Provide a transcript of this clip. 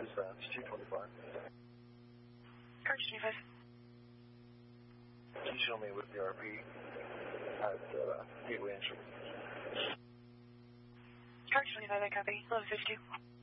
dispatch, 225. Charge 25. Can you show me with the RP at Gateway Entry? Charge 25, I copy. Level 52.